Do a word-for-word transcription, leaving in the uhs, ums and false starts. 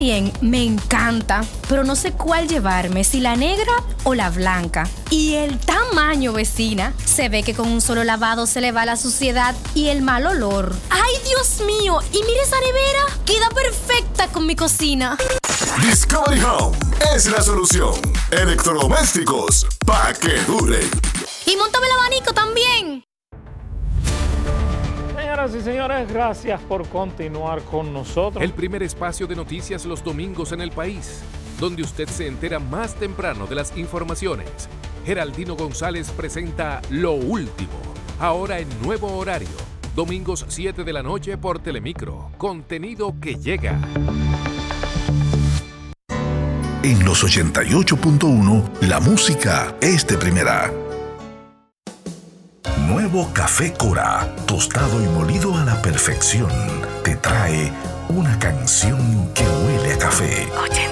Bien, me encanta, pero no sé cuál llevarme, si la negra o la blanca. Y el tamaño, vecina, se ve que con un solo lavado se le va la suciedad y el mal olor. ¡Ay, Dios mío! Y mire esa nevera, queda perfecta con mi cocina. Discovery Home es la solución. Electrodomésticos pa' que duren. Y móntame el abanico también. Señoras y señores, gracias por continuar con nosotros. El primer espacio de noticias los domingos en el país, donde usted se entera más temprano de las informaciones. Geraldino González presenta Lo Último, ahora en nuevo horario, domingos siete de la noche por Telemicro. Contenido que llega. En los ochenta y ocho punto uno, la música es de primera. Nuevo Café Cora, tostado y molido a la perfección, te trae una canción que huele a café. ochenta